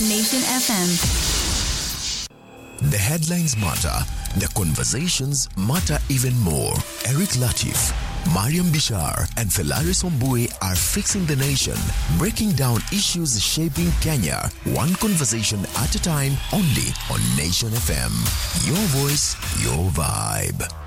Nation FM. The headlines matter. The conversations matter even more. Eric Latif, Mariam Bishar, and Felaris Ombui are fixing the nation, breaking down issues shaping Kenya, one conversation at a time, only on Nation FM. Your voice, your vibe.